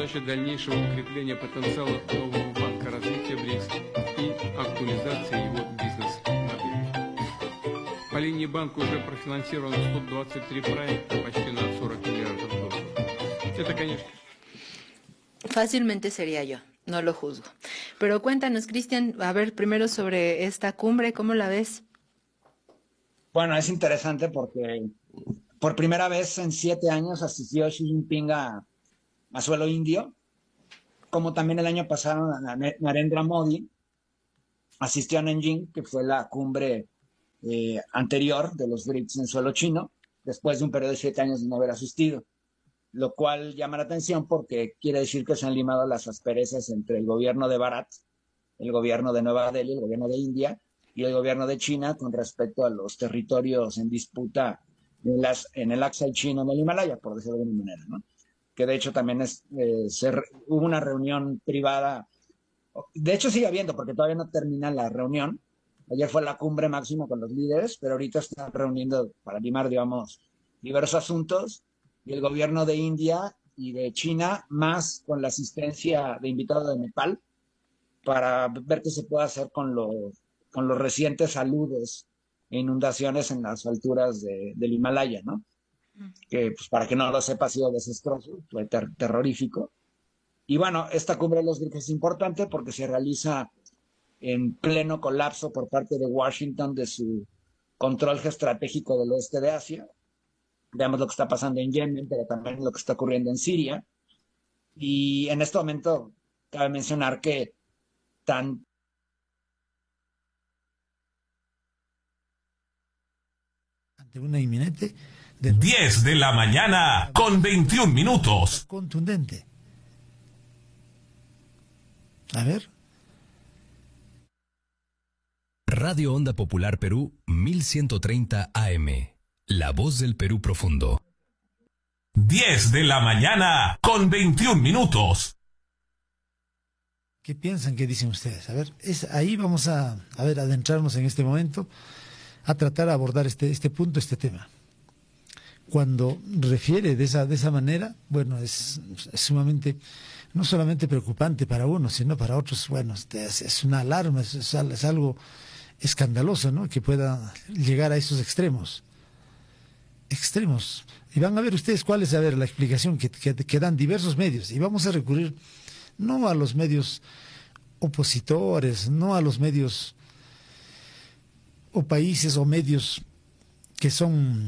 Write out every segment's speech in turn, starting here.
задача дальнейшего укрепления потенциала нового банка развития БРИКС и актуализации его бизнес-модели. По линии банка уже профинансировано 123 проекта, почти на 40 миллиардов долларов. Это, конечно... Fácilmente sería yo, no lo juzgo. Pero cuéntanos, Cristian, a ver, primero sobre esta cumbre, ¿cómo la ves? Bueno, es interesante porque por primera vez en 7 años asistió Xi Jinping a suelo indio, como también el año pasado Narendra Modi asistió a Nanjing, que fue la cumbre anterior de los BRICS en suelo chino, después de un periodo de 7 años de no haber asistido, lo cual llama la atención porque quiere decir que se han limado las asperezas entre el gobierno de Bharat, el gobierno de Nueva Delhi, el gobierno de India y el gobierno de China con respecto a los territorios en disputa en el Aksai chino, en el Himalaya, por decirlo de alguna manera, ¿no? Que de hecho también hubo una reunión privada, de hecho sigue habiendo porque todavía no termina la reunión. Ayer fue la cumbre máxima con los líderes, pero ahorita están reuniendo para limar, digamos, diversos asuntos, y el gobierno de India y de China, más con la asistencia de invitado de Nepal, para ver qué se puede hacer con los recientes aludes e inundaciones en las alturas del Himalaya, ¿no? Que, pues, para que no lo sepa, ha sido desastroso, fue terrorífico. Y bueno, esta cumbre de los BRICS es importante porque se realiza en pleno colapso por parte de Washington de su control estratégico del oeste de Asia. Veamos lo que está pasando en Yemen, pero también lo que está ocurriendo en Siria. Y en este momento cabe mencionar que ante una inminente 10 de la mañana con 21 minutos. Contundente. A ver. Radio Onda Popular Perú 1130 AM. La voz del Perú profundo. 10 de la mañana con 21 minutos. ¿Qué piensan? ¿Qué dicen ustedes? A ver, ahí vamos a ver, adentrarnos en este momento, a tratar de abordar este punto, este tema. Cuando refiere de esa manera, bueno, es sumamente, no solamente preocupante para uno, sino para otros, bueno, es una alarma, es algo escandaloso, ¿no? Que pueda llegar a esos extremos. Y van a ver ustedes cuál es, a ver, la explicación que dan diversos medios. Y vamos a recurrir no a los medios opositores, no a los medios o países o medios que son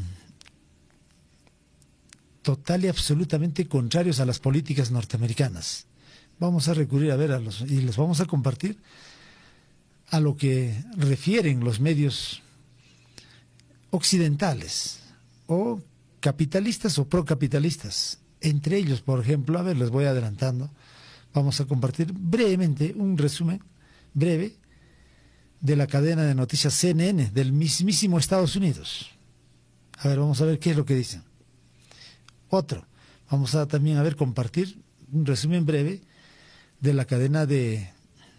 total y absolutamente contrarios a las políticas norteamericanas. Vamos a recurrir a ver y les vamos a compartir a lo que refieren los medios occidentales o capitalistas o procapitalistas. Entre ellos, por ejemplo, a ver, les voy adelantando, vamos a compartir brevemente un resumen breve de la cadena de noticias CNN del mismísimo Estados Unidos. A ver, vamos a ver qué es lo que dicen. Otro, vamos a también a ver compartir un resumen breve de la cadena de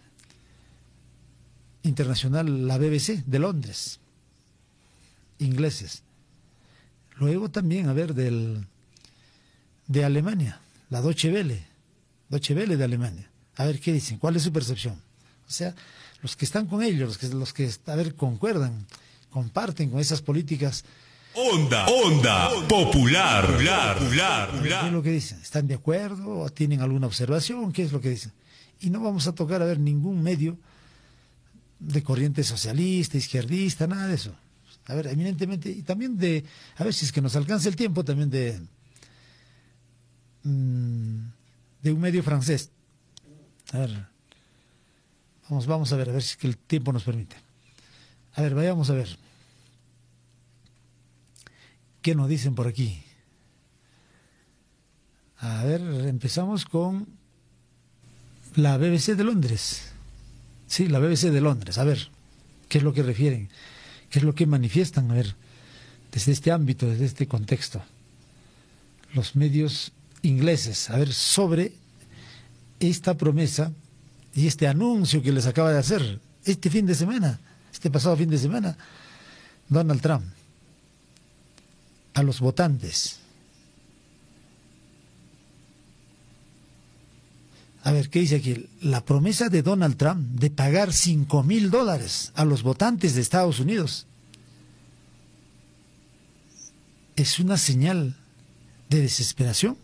internacional, la BBC de Londres, ingleses. Luego también, a ver, de Alemania, la Deutsche Welle de Alemania. A ver qué dicen, cuál es su percepción. O sea, los que están con ellos, los que a ver, concuerdan, comparten con esas políticas. Onda Popular. ¿Qué es lo que dicen? ¿Están de acuerdo o tienen alguna observación? ¿Qué es lo que dicen? Y no vamos a tocar, a ver, ningún medio de corriente socialista, izquierdista, nada de eso. A ver, eminentemente, y también a ver si es que nos alcanza el tiempo, también de un medio francés. A ver, vamos a ver si es que el tiempo nos permite. A ver, vayamos a ver. ¿Qué nos dicen por aquí? A ver, empezamos con la BBC de Londres. Sí, la BBC de Londres. A ver, ¿qué es lo que refieren? ¿Qué es lo que manifiestan? A ver, desde este ámbito, desde este contexto. Los medios ingleses, a ver, sobre esta promesa y este anuncio que les acaba de hacer este pasado fin de semana, Donald Trump, a los votantes. A ver, ¿qué dice aquí? La promesa de Donald Trump de pagar $5,000 a los votantes de Estados Unidos es una señal de desesperación.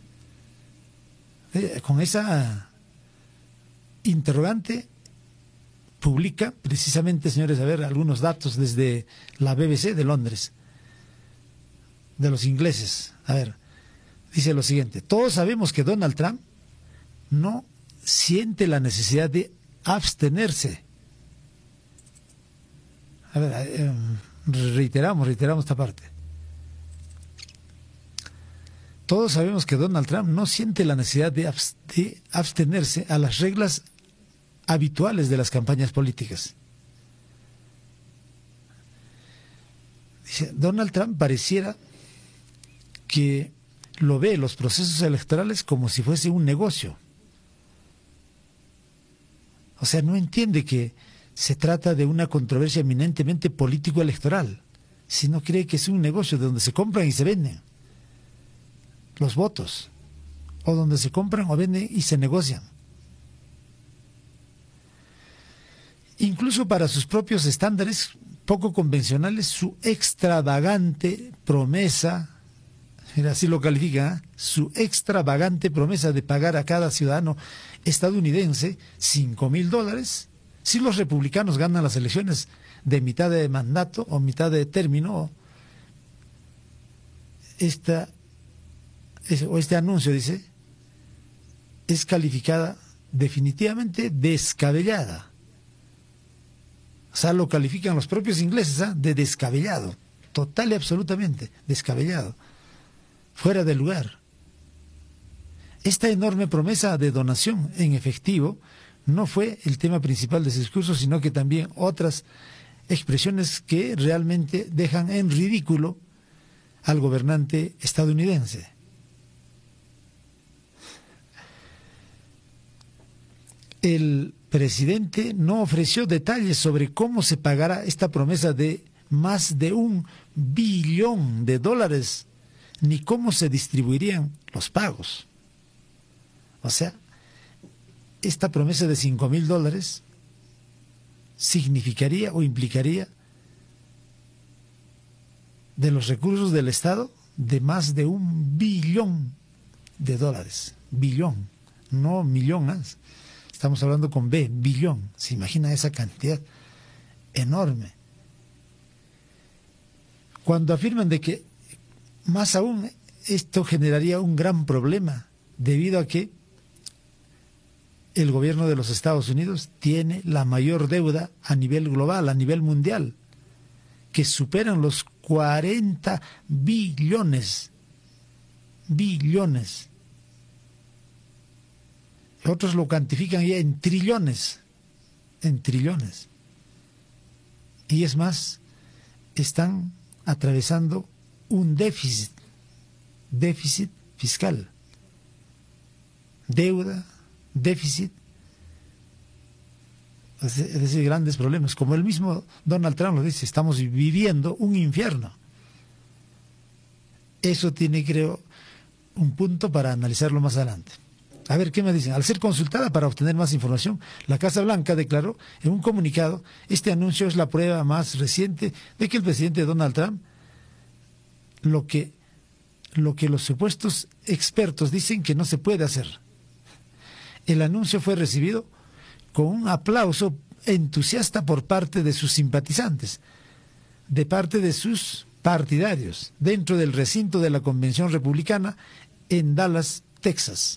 Con esa interrogante publica precisamente, señores, a ver, algunos datos desde la BBC de Londres, de los ingleses. A ver, dice lo siguiente: todos sabemos que Donald Trump no siente la necesidad de abstenerse. A ver, reiteramos esta parte. Todos sabemos que Donald Trump no siente la necesidad de abstenerse a las reglas habituales de las campañas políticas. Dice, Donald Trump pareciera que lo ve los procesos electorales como si fuese un negocio. O sea, no entiende que se trata de una controversia eminentemente político-electoral, sino cree que es un negocio donde se compran y se venden los votos, o donde se compran o venden y se negocian. Incluso para sus propios estándares poco convencionales, su extravagante promesa, así lo califica, su extravagante promesa de pagar a cada ciudadano estadounidense $5,000, si los republicanos ganan las elecciones de mitad de mandato o mitad de término, este anuncio, dice, es calificada definitivamente descabellada. O sea, lo califican los propios ingleses de descabellado, total y absolutamente descabellado, fuera de lugar. Esta enorme promesa de donación en efectivo no fue el tema principal de ese discurso, sino que también otras expresiones que realmente dejan en ridículo al gobernante estadounidense. El presidente no ofreció detalles sobre cómo se pagará esta promesa de más de $1 billón, ni cómo se distribuirían los pagos. O sea, esta promesa de $5,000 significaría o implicaría de los recursos del Estado de más de $1 billón. Billón, no millón más. Estamos hablando con B, billón. ¿Se imagina esa cantidad enorme? Cuando afirman de que, más aún, esto generaría un gran problema, debido a que el gobierno de los Estados Unidos tiene la mayor deuda a nivel global, a nivel mundial, que superan los 40 billones. Otros lo cuantifican ya en trillones. Y es más, están atravesando un déficit fiscal. Deuda, déficit, es decir, grandes problemas. Como el mismo Donald Trump lo dice, estamos viviendo un infierno. Eso tiene, creo, un punto para analizarlo más adelante. A ver, ¿qué me dicen? Al ser consultada para obtener más información, la Casa Blanca declaró en un comunicado: este anuncio es la prueba más reciente de que el presidente Donald Trump, lo que los supuestos expertos dicen que no se puede hacer. El anuncio fue recibido con un aplauso entusiasta por parte de sus simpatizantes, de parte de sus partidarios, dentro del recinto de la Convención Republicana en Dallas, Texas.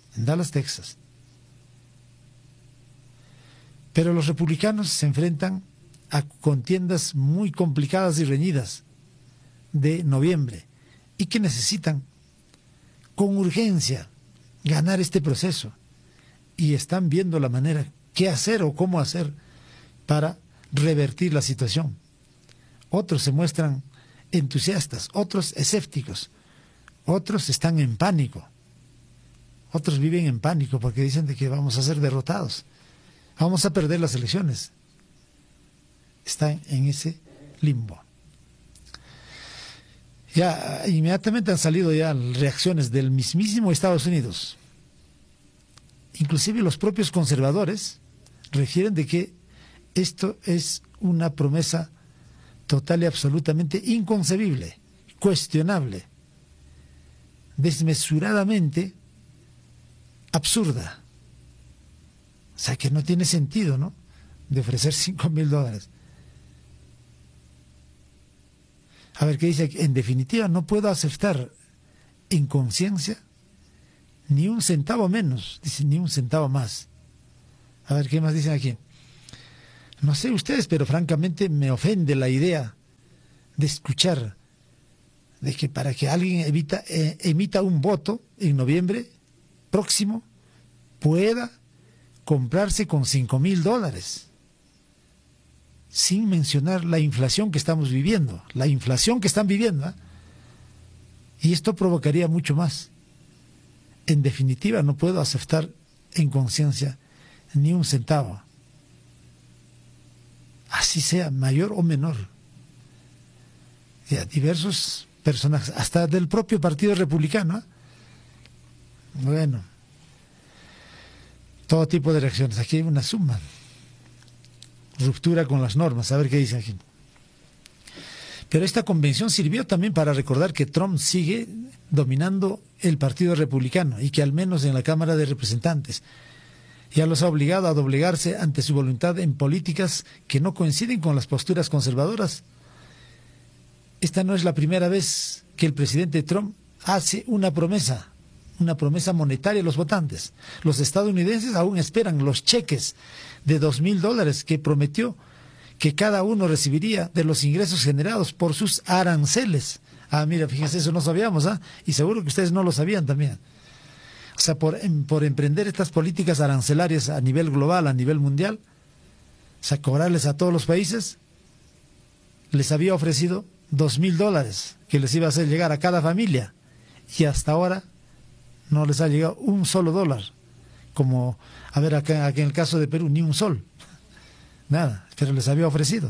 Pero los republicanos se enfrentan a contiendas muy complicadas y reñidas de noviembre y que necesitan con urgencia ganar este proceso, y están viendo la manera, qué hacer o cómo hacer para revertir la situación. Otros se muestran entusiastas, otros escépticos, otros están en pánico. Otros viven en pánico porque dicen de que vamos a ser derrotados, vamos a perder las elecciones. Están en ese limbo. Ya inmediatamente han salido ya reacciones del mismísimo Estados Unidos inclusive los propios conservadores refieren de que esto es una promesa total y absolutamente inconcebible, cuestionable, desmesuradamente absurda. O sea, que no tiene sentido, ¿no?, de ofrecer $5,000. A ver, ¿qué dice? En definitiva, no puedo aceptar en conciencia ni un centavo menos, dice, ni un centavo más. A ver, ¿qué más dicen aquí? No sé ustedes, pero francamente me ofende la idea de escuchar de que para que alguien emita un voto en noviembre próximo pueda comprarse con $5,000, sin mencionar la inflación que estamos viviendo, la inflación que están viviendo, ¿eh? Y esto provocaría mucho más. En definitiva, no puedo aceptar en conciencia ni un centavo, así sea mayor o menor. Ya, diversos personajes, hasta del propio Partido Republicano, ¿eh? Bueno, todo tipo de reacciones. Aquí hay una suma. Ruptura con las normas. A ver qué dicen aquí. Pero esta convención sirvió también para recordar que Trump sigue dominando el Partido Republicano y que al menos en la Cámara de Representantes ya los ha obligado a doblegarse ante su voluntad en políticas que no coinciden con las posturas conservadoras. Esta no es la primera vez que el presidente Trump hace una promesa monetaria a los votantes. Los estadounidenses aún esperan los cheques de $2,000 que prometió que cada uno recibiría de los ingresos generados por sus aranceles. Ah, mira, fíjense, eso no sabíamos, ¿ah? Y seguro que ustedes no lo sabían también. O sea, por emprender estas políticas arancelarias a nivel global, a nivel mundial, o sea, cobrarles a todos los países, les había ofrecido $2,000 que les iba a hacer llegar a cada familia, y hasta ahora no les ha llegado un solo dólar. Como, a ver, acá en el caso de Perú, ni un sol. Nada, pero les había ofrecido.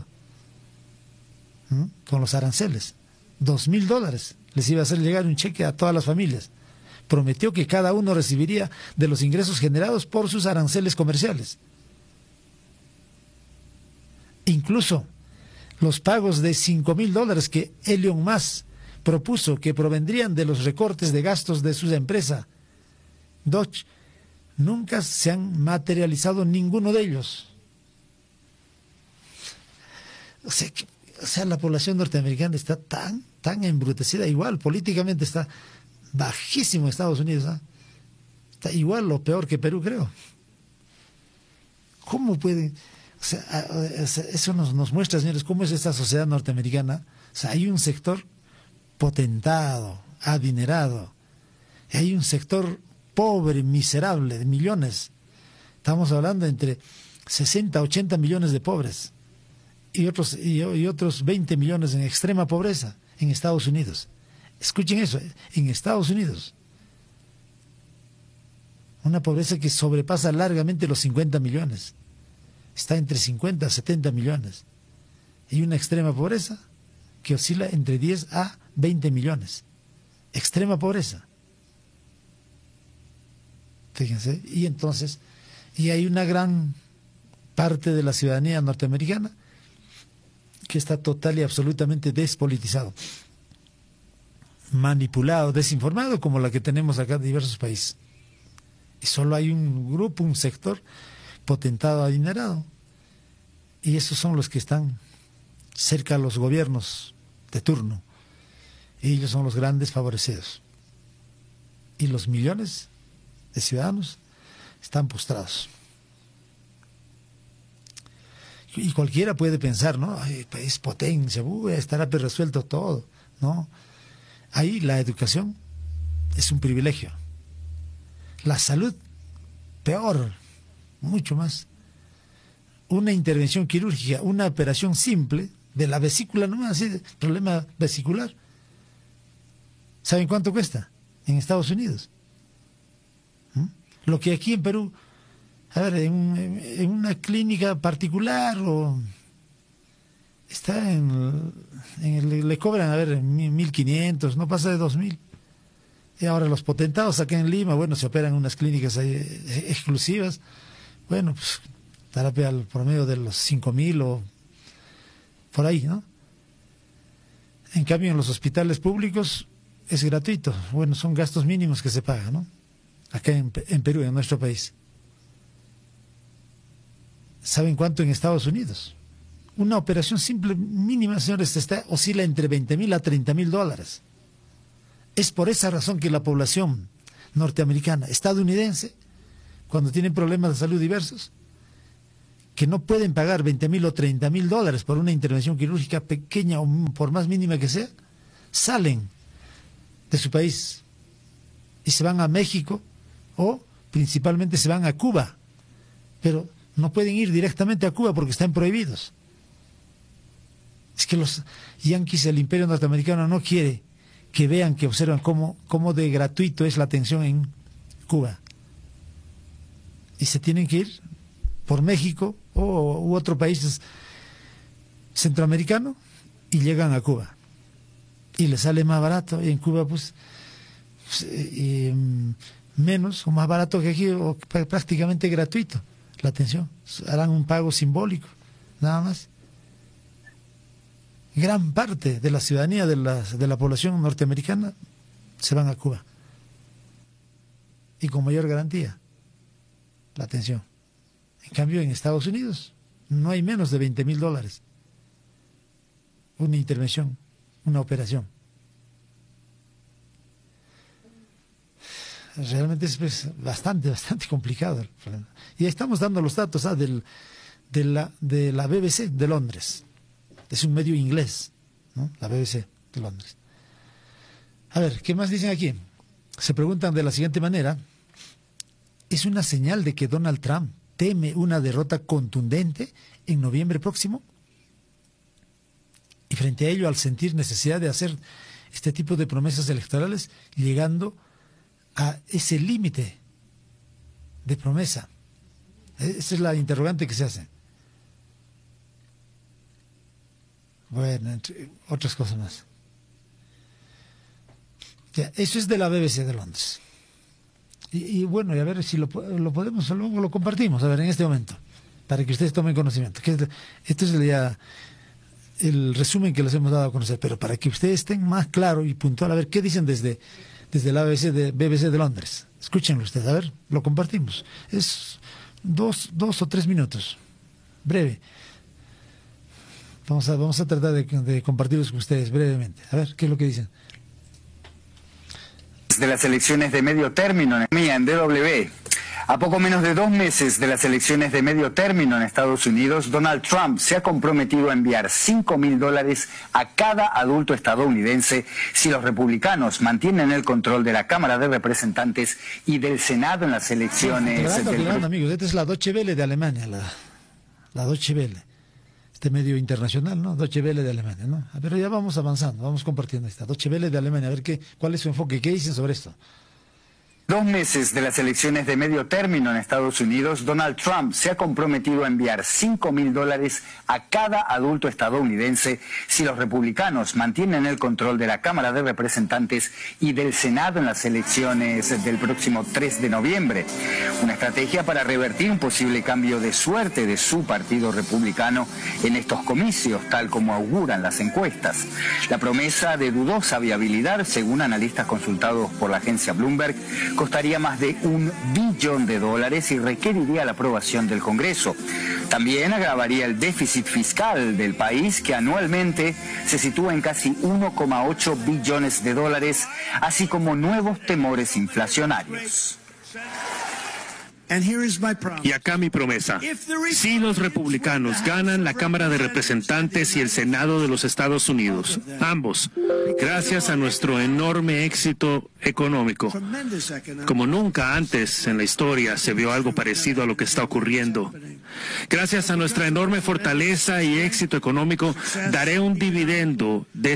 Con los aranceles. $2,000 les iba a hacer llegar un cheque a todas las familias. Prometió que cada uno recibiría de los ingresos generados por sus aranceles comerciales. Incluso los pagos de $5,000 que Elon Musk propuso que provendrían de los recortes de gastos de su empresa Dodge, nunca se han materializado ninguno de ellos. O sea, la población norteamericana está tan embrutecida, igual políticamente está bajísimo Estados Unidos, ¿eh? Está igual o peor que Perú, creo. ¿Cómo puede? O sea, eso nos muestra, señores, cómo es esta sociedad norteamericana. O sea, hay un sector potentado, adinerado, y hay un sector pobre, miserable, de millones. Estamos hablando entre 60 a 80 millones de pobres y otros 20 millones en extrema pobreza en Estados Unidos. Escuchen eso, en Estados Unidos. Una pobreza que sobrepasa largamente los 50 millones. Está entre 50 a 70 millones. Y una extrema pobreza que oscila entre 10 a 20 millones. Extrema pobreza. Fíjense, y entonces, y hay una gran parte de la ciudadanía norteamericana que está total y absolutamente despolitizado, manipulado, desinformado, como la que tenemos acá en diversos países. Y solo hay un grupo, un sector potentado, adinerado. Y esos son los que están cerca a los gobiernos de turno. Y ellos son los grandes favorecidos. Y los millones de ciudadanos están postrados. Y cualquiera puede pensar, ¿no? Ay, país potencia, estará resuelto todo. No. Ahí la educación es un privilegio. La salud, peor, mucho más. Una intervención quirúrgica, una operación simple de la vesícula, nomás así, problema vesicular. ¿Saben cuánto cuesta? En Estados Unidos. Lo que aquí en Perú, a ver, en una clínica particular o está le cobran, a ver, 1.500, no pasa de 2.000. Y ahora los potentados acá en Lima, bueno, se operan en unas clínicas ahí exclusivas. Bueno, pues terapia al promedio de los 5.000 o por ahí, ¿no? En cambio, en los hospitales públicos es gratuito. Bueno, son gastos mínimos que se pagan, ¿no? Acá en Perú, en nuestro país. ¿Saben cuánto en Estados Unidos? Una operación simple, mínima, señores, oscila entre $20.000 a $30.000. Es por esa razón que la población norteamericana, estadounidense, cuando tienen problemas de salud diversos, que no pueden pagar $20.000 o $30.000 por una intervención quirúrgica pequeña o por más mínima que sea, salen de su país y se van a México o principalmente se van a Cuba, pero no pueden ir directamente a Cuba porque están prohibidos. Es que los yanquis, el imperio norteamericano, no quiere que vean, que observan cómo de gratuito es la atención en Cuba. Y se tienen que ir por México u otro país centroamericano y llegan a Cuba. Y les sale más barato. Y en Cuba, pues menos o más barato que aquí, o prácticamente gratuito la atención. Harán un pago simbólico, nada más. Gran parte de la ciudadanía de la población norteamericana se van a Cuba. Y con mayor garantía la atención. En cambio, en Estados Unidos no hay menos de $20.000 una intervención, una operación. Realmente es bastante complicado el problema. Y estamos dando los datos de la BBC de Londres. Es un medio inglés, ¿no? La BBC de Londres. A ver, ¿qué más dicen aquí? Se preguntan de la siguiente manera: ¿es una señal de que Donald Trump teme una derrota contundente en noviembre próximo? Y frente a ello, al sentir necesidad de hacer este tipo de promesas electorales, llegando a ese límite de promesa. Esa es la interrogante que se hace. Bueno, entre otras cosas más. Ya, eso es de la BBC de Londres. Y bueno, y a ver si lo podemos, luego lo compartimos, a ver, en este momento, para que ustedes tomen conocimiento. Esto es ya el resumen que les hemos dado a conocer, pero para que ustedes estén más claro y puntual, a ver qué dicen desde la BBC de Londres. Escúchenlo ustedes, a ver, lo compartimos. Es dos o 3 minutos, breve. Vamos a tratar de compartirlos con ustedes brevemente. A ver, ¿qué es lo que dicen? De las elecciones de medio término en DW. A poco menos de 2 meses de las elecciones de medio término en Estados Unidos, Donald Trump se ha comprometido a enviar $5.000 a cada adulto estadounidense si los republicanos mantienen el control de la Cámara de Representantes y del Senado en las elecciones. Amigos, esta es la Deutsche Welle de Alemania, la Deutsche Welle. Este medio internacional, ¿no? Deutsche Welle de Alemania, ¿no? Pero ya vamos avanzando, vamos compartiendo esta Deutsche Welle de Alemania, a ver cuál es su enfoque, qué dicen sobre esto. 2 meses de las elecciones de medio término en Estados Unidos, Donald Trump se ha comprometido a enviar $5.000 a cada adulto estadounidense si los republicanos mantienen el control de la Cámara de Representantes y del Senado en las elecciones del próximo 3 de noviembre. Una estrategia para revertir un posible cambio de suerte de su partido republicano en estos comicios, tal como auguran las encuestas. La promesa, de dudosa viabilidad, según analistas consultados por la agencia Bloomberg, costaría más de $1 billón y requeriría la aprobación del Congreso. También agravaría el déficit fiscal del país, que anualmente se sitúa en casi $1,8 billones, así como nuevos temores inflacionarios. Y acá mi promesa: si los republicanos ganan la Cámara de Representantes y el Senado de los Estados Unidos, ambos, gracias a nuestro enorme éxito económico, como nunca antes en la historia se vio algo parecido a lo que está ocurriendo, gracias a nuestra enorme fortaleza y éxito económico, daré un dividendo de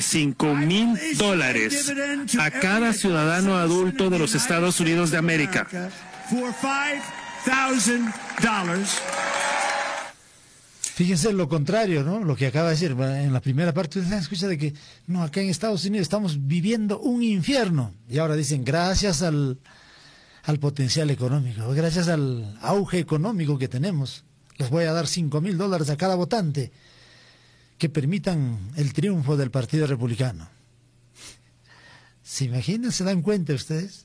$5.000 a cada ciudadano adulto de los Estados Unidos de América. Fíjense lo contrario, ¿no? Lo que acaba de decir. En la primera parte usted escucha de que, no, acá en Estados Unidos estamos viviendo un infierno. Y ahora dicen, gracias al potencial económico, gracias al auge económico que tenemos, les voy a dar $5,000 a cada votante que permitan el triunfo del Partido Republicano. ¿Se imaginan, se dan cuenta ustedes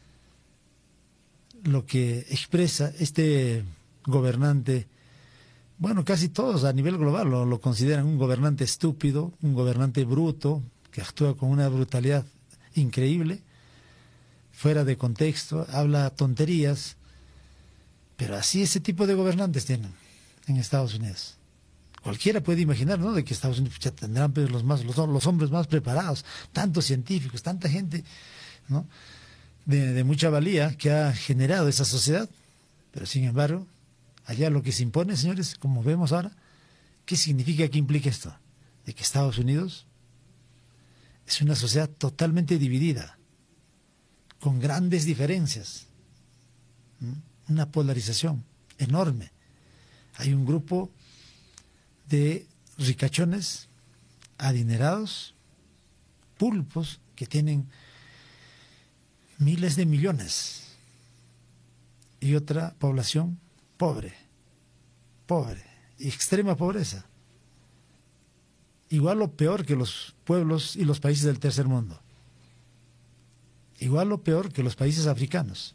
lo que expresa este gobernante? Bueno, casi todos a nivel global lo consideran un gobernante estúpido, un gobernante bruto, que actúa con una brutalidad increíble, fuera de contexto, habla tonterías, pero así ese tipo de gobernantes tienen en Estados Unidos. Cualquiera puede imaginar, ¿no?, de que Estados Unidos ya tendrán pues, los hombres más preparados, tantos científicos, tanta gente, ¿no?, de mucha valía que ha generado esa sociedad, pero sin embargo, allá lo que se impone, señores, como vemos ahora, ¿qué significa, qué implica esto? De que Estados Unidos es una sociedad totalmente dividida, con grandes diferencias, una polarización enorme. Hay un grupo de ricachones, adinerados, pulpos, que tienen miles de millones, y otra población pobre, y extrema pobreza. Igual o peor que los pueblos y los países del tercer mundo. Igual o peor que los países africanos.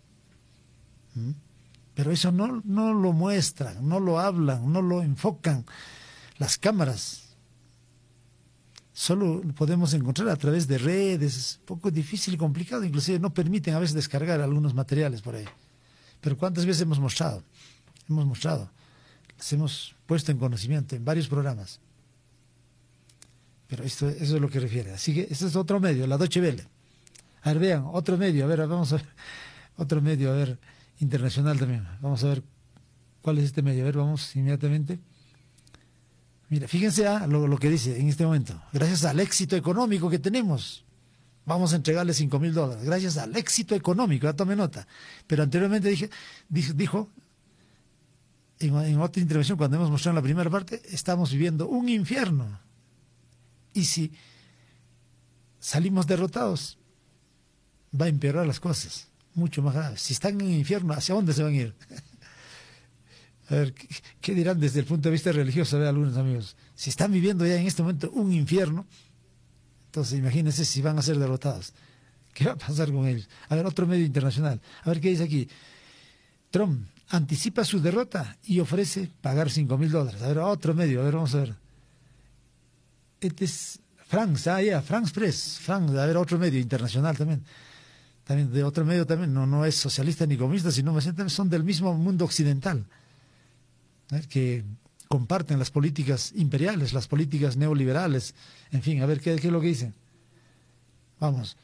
Pero eso no lo muestran, no lo hablan, no lo enfocan las cámaras. Solo lo podemos encontrar a través de redes, es un poco difícil y complicado, inclusive no permiten a veces descargar algunos materiales por ahí. Pero ¿cuántas veces hemos mostrado? Las hemos puesto en conocimiento en varios programas. Pero eso es lo que refiere. Así que este es otro medio, la Deutsche Welle. A ver, vean, otro medio, a ver, vamos a ver, otro medio, a ver, internacional también. Vamos a ver cuál es este medio. A ver, vamos inmediatamente. Mira, fíjense lo que dice en este momento. Gracias al éxito económico que tenemos, vamos a entregarle $5,000. Gracias al éxito económico, ya tome nota. Pero anteriormente dijo en otra intervención, cuando hemos mostrado en la primera parte, estamos viviendo un infierno. Y si salimos derrotados, va a empeorar las cosas, mucho más graves. Si están en el infierno, ¿hacia dónde se van a ir? A ver, ¿qué dirán desde el punto de vista religioso? A ver, algunos amigos, si están viviendo ya en este momento un infierno, entonces imagínense si van a ser derrotados. ¿Qué va a pasar con ellos? A ver, otro medio internacional. A ver qué dice aquí. Trump anticipa su derrota y ofrece pagar $5,000. A ver, otro medio, a ver, vamos a ver. Este es France, France Press, France, a ver, otro medio internacional también de otro medio también, no es socialista ni comunista, sino son del mismo mundo occidental, que comparten las políticas imperiales, las políticas neoliberales, en fin, a ver qué es lo que dicen. Vamos.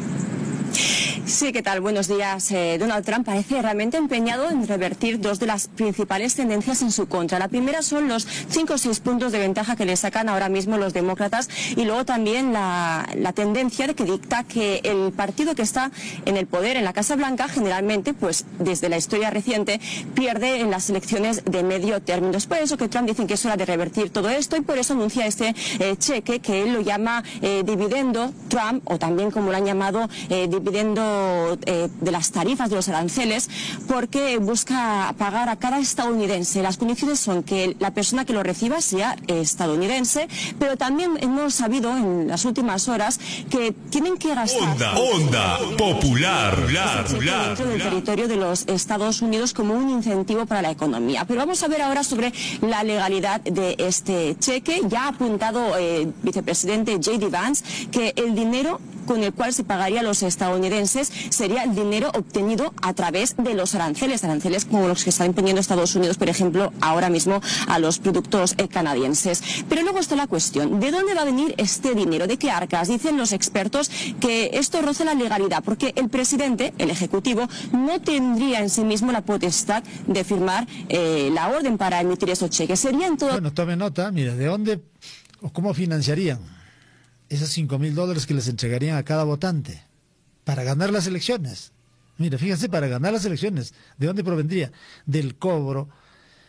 Sí, ¿qué tal? Buenos días. Donald Trump parece realmente empeñado en revertir dos de las principales tendencias en su contra. La primera son los 5 o 6 puntos de ventaja que le sacan ahora mismo los demócratas, y luego también la tendencia de que dicta que el partido que está en el poder en la Casa Blanca generalmente, pues desde la historia reciente, pierde en las elecciones de medio término. Es por eso que Trump dice que es hora de revertir todo esto, y por eso anuncia este cheque que él lo llama dividendo Trump, o también como lo han llamado dividendo de las tarifas de los aranceles, porque busca pagar a cada estadounidense. Las condiciones son que la persona que lo reciba sea estadounidense, pero también hemos sabido en las últimas horas que tienen que gastar Onda Popular dentro del territorio de los Estados Unidos como un incentivo para la economía. Pero vamos a ver ahora sobre la legalidad de este cheque. Ya ha apuntado el vicepresidente J.D. Vance que el dinero con el cual se pagaría a los estadounidenses sería el dinero obtenido a través de los aranceles como los que está imponiendo Estados Unidos, por ejemplo, ahora mismo a los productos canadienses. Pero luego está la cuestión, ¿de dónde va a venir este dinero? ¿De qué arcas? Dicen los expertos que esto roza la legalidad, porque el presidente, el ejecutivo, no tendría en sí mismo la potestad de firmar la orden para emitir esos cheques. Serían todo... Bueno, tome nota, mira, ¿de dónde o cómo financiarían esos $5,000 que les entregarían a cada votante para ganar las elecciones? Mira, fíjense, para ganar las elecciones, ¿de dónde provendría? Del cobro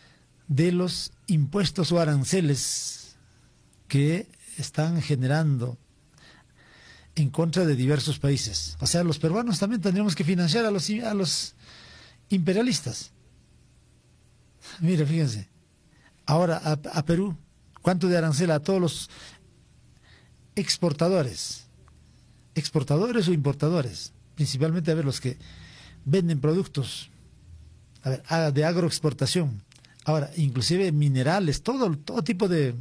de los impuestos o aranceles que están generando en contra de diversos países. O sea, los peruanos también tendríamos que financiar a los imperialistas. Mira, fíjense, ahora a Perú, ¿cuánto de arancel a todos los exportadores o importadores? Principalmente, a ver, los que venden productos, a ver, de agroexportación. Ahora, inclusive minerales, todo tipo de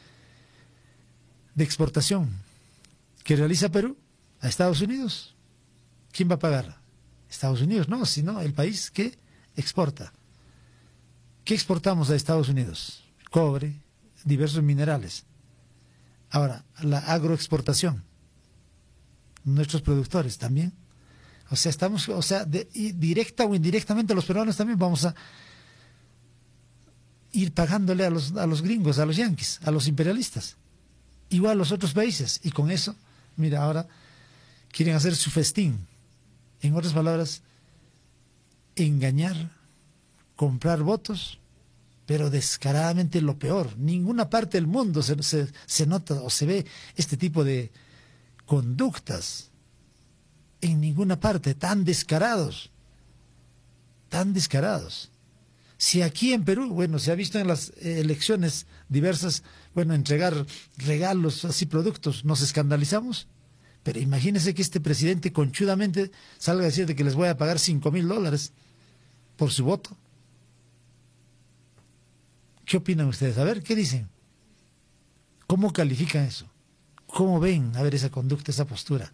exportación que realiza Perú a Estados Unidos. ¿Quién va a pagar? Estados Unidos, no, sino el país que exporta. ¿Qué exportamos a Estados Unidos? Cobre, diversos minerales. Ahora, la agroexportación. Nuestros productores también. O sea, directa o indirectamente los peruanos también vamos a ir pagándole a los gringos, a los yanquis, a los imperialistas. Igual a los otros países. Y con eso, mira, ahora quieren hacer su festín. En otras palabras, engañar, comprar votos, pero descaradamente lo peor. Ninguna parte del mundo se nota o se ve este tipo de conductas. En ninguna parte, tan descarados. Si aquí en Perú, bueno, se ha visto en las elecciones diversas, bueno, entregar regalos, así productos, nos escandalizamos, pero imagínense que este presidente conchudamente salga a decir de que les voy a pagar $5,000 por su voto. ¿Qué opinan ustedes? A ver, ¿qué dicen? ¿Cómo califican eso? ¿Cómo ven, a ver, esa conducta, esa postura?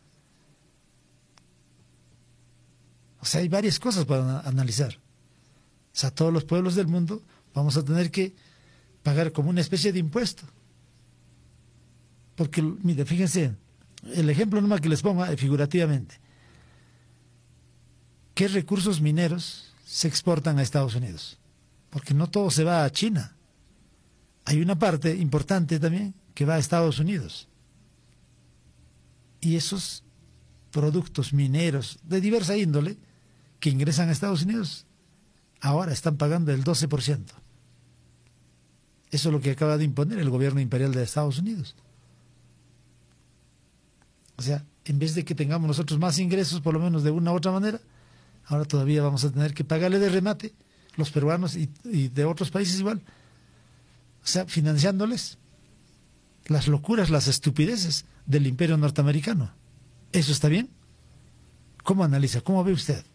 O sea, hay varias cosas para analizar. O sea, todos los pueblos del mundo vamos a tener que pagar como una especie de impuesto. Porque, mire, fíjense, el ejemplo nomás que les pongo figurativamente. ¿Qué recursos mineros se exportan a Estados Unidos? Porque no todo se va a China. Hay una parte importante también que va a Estados Unidos. Y esos productos mineros de diversa índole que ingresan a Estados Unidos ahora están pagando el 12%. Eso es lo que acaba de imponer el gobierno imperial de Estados Unidos. O sea, en vez de que tengamos nosotros más ingresos, por lo menos de una u otra manera, ahora todavía vamos a tener que pagarle de remate los peruanos y de otros países igual. O sea, financiándoles las locuras, las estupideces del imperio norteamericano. ¿Eso está bien? ¿Cómo analiza? ¿Cómo ve usted?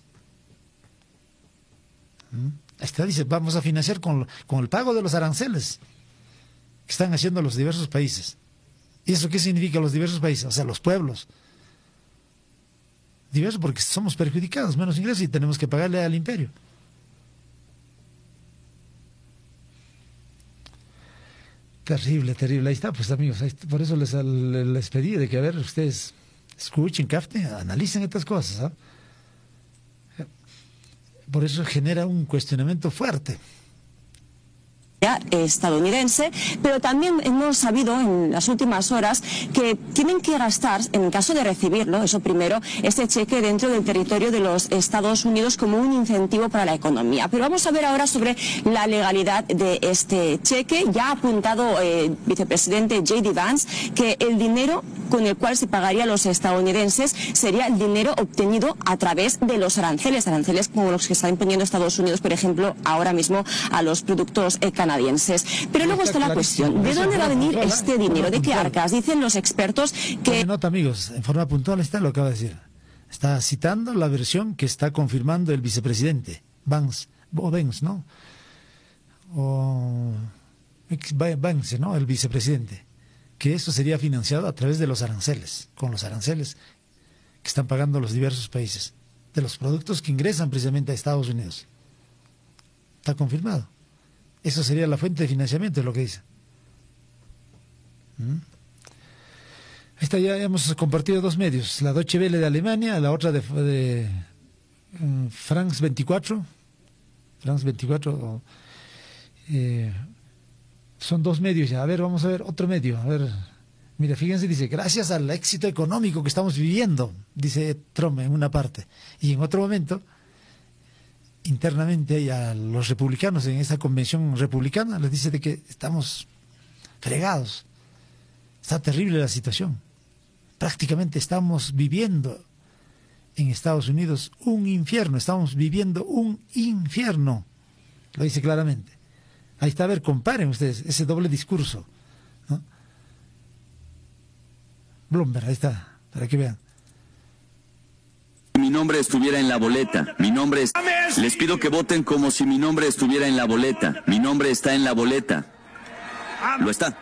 Esta dice, vamos a financiar con el pago de los aranceles que están haciendo los diversos países. ¿Y eso qué significa los diversos países? O sea, los pueblos. Diversos porque somos perjudicados, menos ingresos y tenemos que pagarle al imperio. Terrible, terrible. Ahí está, pues amigos, por eso les pedí de que, a ver, ustedes escuchen, capten, analicen estas cosas, ¿ah? Por eso genera un cuestionamiento fuerte. Estadounidense, pero también hemos sabido en las últimas horas que tienen que gastar, en el caso de recibirlo, eso primero, este cheque dentro del territorio de los Estados Unidos como un incentivo para la economía. Pero vamos a ver ahora sobre la legalidad de este cheque. Ya ha apuntado el vicepresidente J.D. Vance que el dinero con el cual se pagaría a los estadounidenses sería el dinero obtenido a través de los aranceles como los que está imponiendo Estados Unidos, por ejemplo, ahora mismo a los productos canadienses. Pero luego está la cuestión, ¿de dónde va a venir este dinero? ¿De qué arcas? Dicen los expertos que... Nota, amigos, en forma puntual está lo que acaba de decir. Está citando la versión que está confirmando el vicepresidente, Vance, ¿no? Vance, ¿no? El vicepresidente. Que eso sería financiado a través de los aranceles, con los aranceles que están pagando los diversos países, de los productos que ingresan precisamente a Estados Unidos. Está confirmado. Eso sería la fuente de financiamiento, es lo que dice. Ahí está, ya hemos compartido dos medios, la Deutsche Welle de Alemania, la otra de France 24. France 24 son dos medios ya. A ver, vamos a ver otro medio. A ver, mira, fíjense, dice, gracias al éxito económico que estamos viviendo, dice Trump en una parte. Y en otro momento, internamente y a los republicanos en esa convención republicana, les dice de que estamos fregados, está terrible la situación. Prácticamente estamos viviendo en Estados Unidos un infierno, estamos viviendo un infierno, lo dice claramente. Ahí está, a ver, comparen ustedes ese doble discurso, ¿no? Bloomberg, ahí está, para que vean. Mi nombre estuviera en la boleta. Les pido que voten como si mi nombre estuviera en la boleta. Mi nombre está en la boleta. Lo está.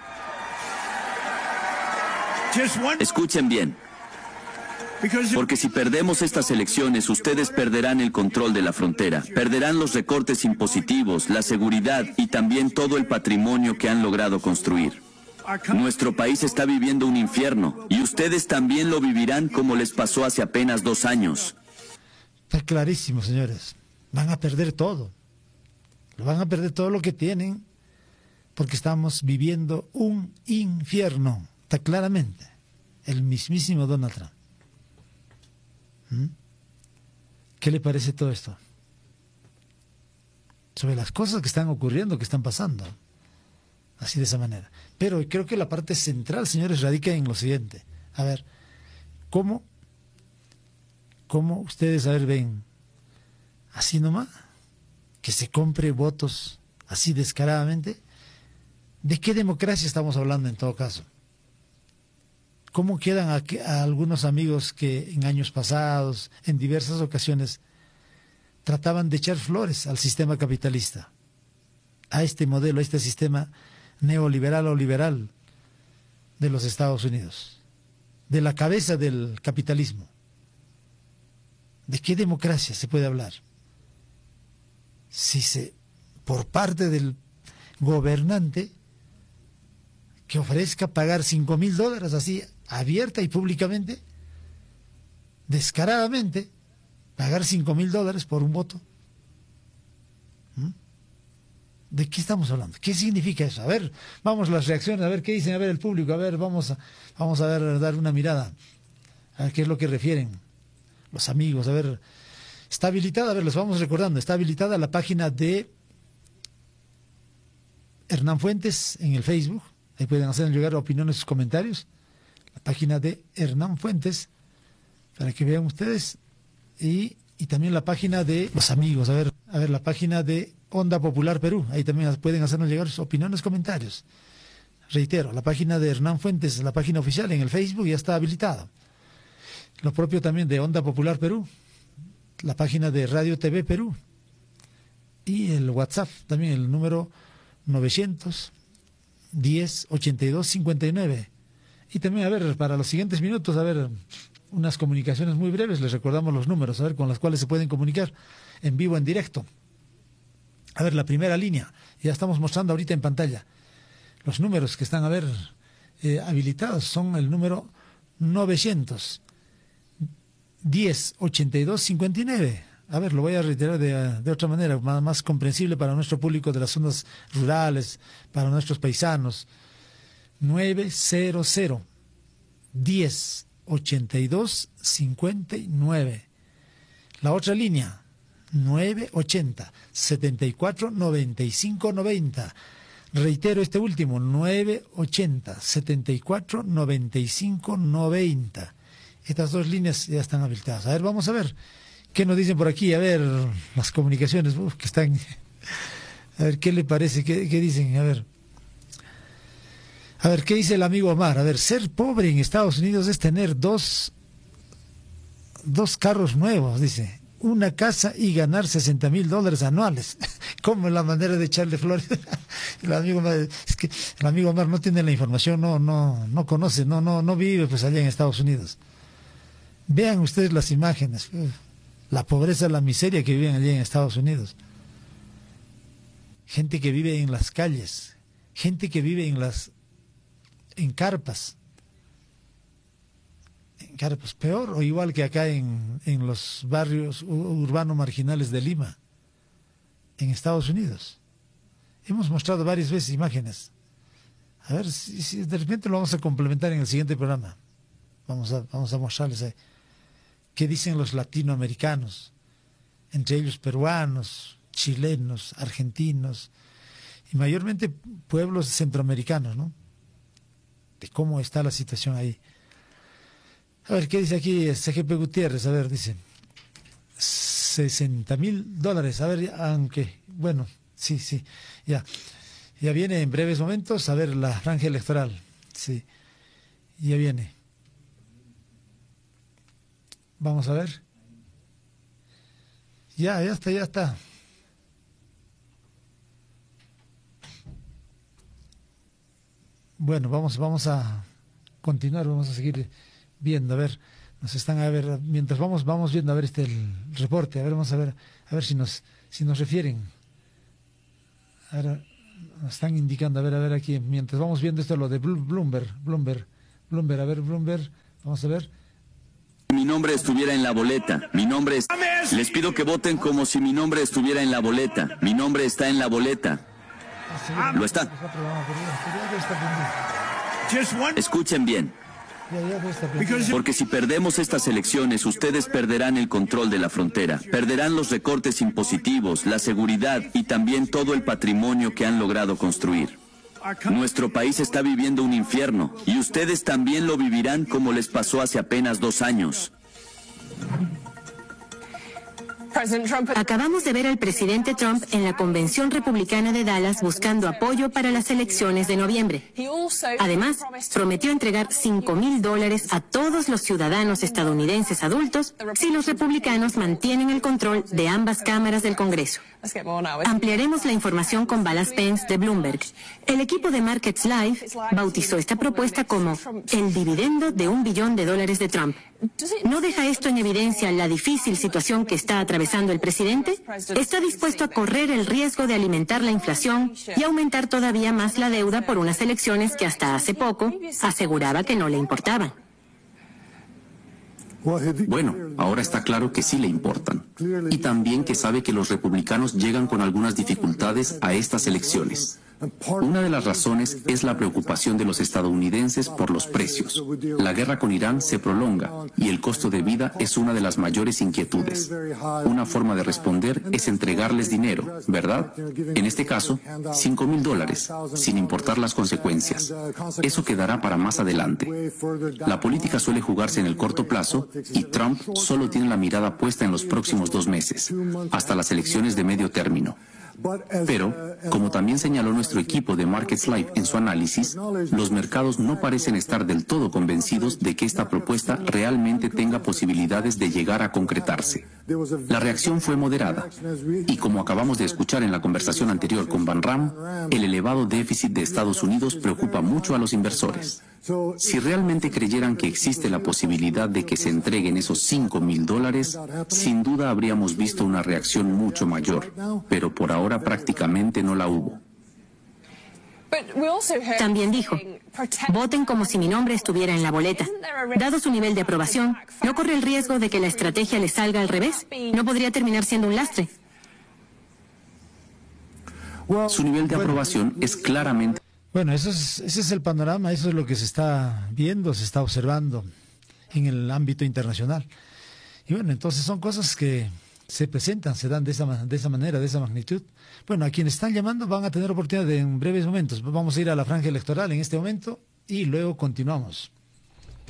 Escuchen bien. Porque si perdemos estas elecciones, ustedes perderán el control de la frontera, perderán los recortes impositivos, la seguridad y también todo el patrimonio que han logrado construir. Nuestro país está viviendo un infierno y ustedes también lo vivirán como les pasó hace apenas 2 años. Está clarísimo, señores. Van a perder todo. Van a perder todo lo que tienen porque estamos viviendo un infierno. Está claramente el mismísimo Donald Trump. ¿Qué le parece todo esto? Sobre las cosas que están ocurriendo, que están pasando. Así de esa manera. Pero creo que la parte central, señores, radica en lo siguiente. A ver, ¿cómo ustedes, a ver, ven así nomás que se compre votos así descaradamente? ¿De qué democracia estamos hablando en todo caso? ¿Cómo quedan a algunos amigos que en años pasados, en diversas ocasiones, trataban de echar flores al sistema capitalista, a este modelo, a este sistema neoliberal o liberal de los Estados Unidos, de la cabeza del capitalismo? ¿De qué democracia se puede hablar? Si por parte del gobernante que ofrezca pagar $5,000 así, abierta y públicamente, descaradamente, pagar $5,000 por un voto. ¿De qué estamos hablando? ¿Qué significa eso? A ver, vamos las reacciones, a ver qué dicen, a ver el público, a ver, vamos a ver, dar una mirada, a ver qué es lo que refieren los amigos, a ver, está habilitada, a ver, les vamos recordando, está habilitada la página de Hernán Fuentes en el Facebook, ahí pueden hacer llegar opiniones, sus comentarios, la página de Hernán Fuentes, para que vean ustedes, y también la página de los amigos, a ver, la página de Onda Popular Perú, ahí también pueden hacernos llegar sus opiniones, comentarios. Reitero, la página de Hernán Fuentes, la página oficial en el Facebook ya está habilitada. Lo propio también de Onda Popular Perú, la página de Radio TV Perú y el WhatsApp, también el número 910-82-59. Y también, a ver, para los siguientes minutos, a ver, unas comunicaciones muy breves, les recordamos los números, a ver, con las cuales se pueden comunicar en vivo, en directo. A ver, la primera línea, ya estamos mostrando ahorita en pantalla. Los números que están, a ver, habilitados son el número 910-82-59. A ver, lo voy a reiterar de otra manera, más comprensible para nuestro público de las zonas rurales, para nuestros paisanos. 900-10-82-59. La otra línea, 980-74-95-90. Reitero este último, 980-74-95-90. Estas dos líneas ya están habilitadas. A ver, vamos a ver qué nos dicen por aquí. A ver, las comunicaciones que están... A ver, ¿qué le parece? ¿Qué dicen? A ver, ¿qué dice el amigo Omar? A ver, ser pobre en Estados Unidos es tener dos carros nuevos, dice. Una casa y ganar $60,000 anuales. ¿Cómo es la manera de echarle flores? El amigo Omar, es que el amigo Omar no tiene la información, no conoce, no vive pues allá en Estados Unidos. Vean ustedes las imágenes, la pobreza, la miseria que viven allá en Estados Unidos. Gente que vive en las calles, gente que vive en carpas, peor o igual que acá en los barrios urbanos marginales de Lima, en Estados Unidos. Hemos mostrado varias veces imágenes. A ver si de repente lo vamos a complementar en el siguiente programa. Vamos a mostrarles ahí qué dicen los latinoamericanos entre ellos peruanos, chilenos, argentinos y mayormente pueblos centroamericanos, ¿no? De cómo está la situación ahí. A ver, ¿qué dice aquí CGP Gutiérrez? A ver, dice $60,000. A ver, aunque, bueno, sí, ya viene en breves momentos. A ver, la franja electoral, sí, ya viene. Vamos a ver. Ya está. Bueno, vamos a continuar, vamos a seguir viendo, a ver, mientras vamos viendo, a ver el reporte, a ver, vamos a ver si nos refieren. Ahora nos están indicando, a ver aquí, mientras vamos viendo esto, lo de Bloomberg, a ver, Bloomberg, vamos a ver. Mi nombre estuviera en la boleta. Les pido que voten como si mi nombre estuviera en la boleta. Mi nombre está en la boleta. Lo está. Escuchen bien. Porque si perdemos estas elecciones, ustedes perderán el control de la frontera. Perderán los recortes impositivos, la seguridad y también todo el patrimonio que han logrado construir. Nuestro país está viviendo un infierno y ustedes también lo vivirán como les pasó hace apenas 2 años. Acabamos de ver al presidente Trump en la convención republicana de Dallas buscando apoyo para las elecciones de noviembre. Además, prometió entregar $5,000 a todos los ciudadanos estadounidenses adultos si los republicanos mantienen el control de ambas cámaras del Congreso. Ampliaremos la información con Balazs Pence de Bloomberg. El equipo de Markets Live bautizó esta propuesta como el dividendo de $1 billón de Trump. ¿No deja esto en evidencia la difícil situación que está atravesando el presidente? Está dispuesto a correr el riesgo de alimentar la inflación y aumentar todavía más la deuda por unas elecciones que hasta hace poco aseguraba que no le importaban. Bueno, ahora está claro que sí le importan. Y también que sabe que los republicanos llegan con algunas dificultades a estas elecciones. Una de las razones es la preocupación de los estadounidenses por los precios. La guerra con Irán se prolonga y el costo de vida es una de las mayores inquietudes. Una forma de responder es entregarles dinero, ¿verdad? En este caso, $5,000, sin importar las consecuencias. Eso quedará para más adelante. La política suele jugarse en el corto plazo y Trump solo tiene la mirada puesta en los próximos 2 meses, hasta las elecciones de medio término. Pero, como también señaló nuestro equipo de Markets Live en su análisis, los mercados no parecen estar del todo convencidos de que esta propuesta realmente tenga posibilidades de llegar a concretarse. La reacción fue moderada, y como acabamos de escuchar en la conversación anterior con Van Ram, el elevado déficit de Estados Unidos preocupa mucho a los inversores. Si realmente creyeran que existe la posibilidad de que se entreguen esos $5,000, sin duda habríamos visto una reacción mucho mayor, pero por ahora prácticamente no la hubo. También dijo, voten como si mi nombre estuviera en la boleta. Dado su nivel de aprobación, ¿no corre el riesgo de que la estrategia le salga al revés? ¿No podría terminar siendo un lastre? Su nivel de aprobación es claramente... Bueno, ese es el panorama, eso es lo que se está viendo, se está observando en el ámbito internacional. Y bueno, entonces son cosas que se presentan, se dan de esa manera, de esa magnitud. Bueno, a quienes están llamando van a tener oportunidad en breves momentos. Vamos a ir a la franja electoral en este momento y luego continuamos.